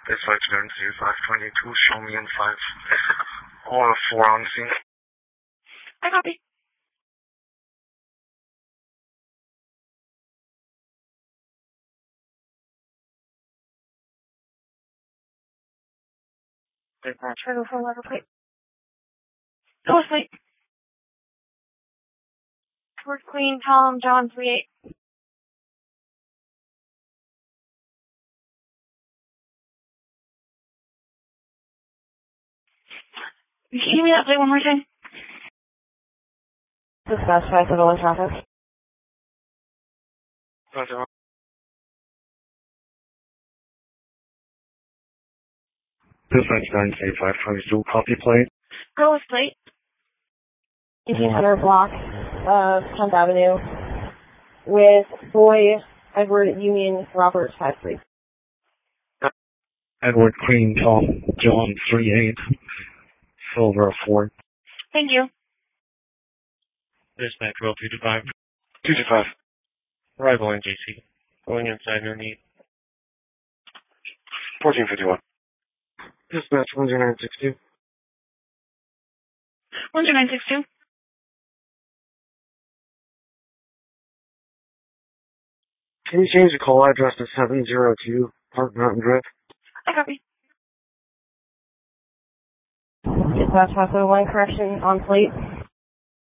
Dispatch Guarantee 522, show me in 5 or 4 on scene. I copy. Dispatch, go for letter plate. Go with plate. Edward Queen, Tom, John 38. Can you give me that plate one more time? Dispatch 571 traffic. Roger. Dispatch Guarantee 522, copy plate. Go with plate. 1800 block of 10th Avenue with boy Edward Union Robert 53. Edward Queen, Tom, John 38, Silver 4. Thank you. Dispatch roll 225. 225. Arrival in JC. Going inside no need. 1451. Dispatch 10962. 10962. Can you change the call address to 702 Park Mountain Drive? I copy. Dispatch 501 correction on plate.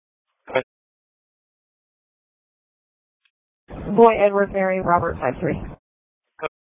Boy Edward Mary Robert 53.